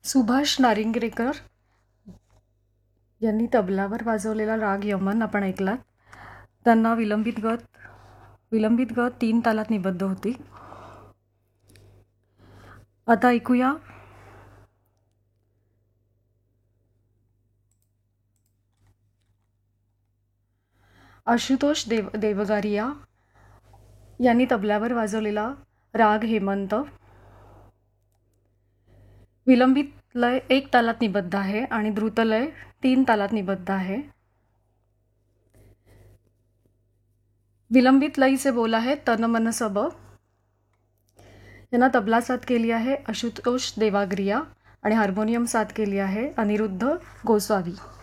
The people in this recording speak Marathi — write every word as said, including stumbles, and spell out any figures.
सुभाष नारिंगरेकर यांनी तबलावर वाजवलेला राग यमन आपण ऐकलात. त्यांना विलंबित गत विलंबित गत तीन तालात निबद्ध होती. आता ऐकूया आशुतोष देव देवगारिया यांनी तबल्यावर वाजवलेला राग हेमंत. विलंबित लय एक तालात निबद्ध आहे आणि द्रुतलय तीन तालात निबद्ध आहे. विलंबित लयीचे बोल आहेत तन मन सब. यांना तबला साथ केली आहे आशुतोष देवाग्रिया आणि हार्मोनियम साथ केली आहे अनिरुद्ध गोसावी.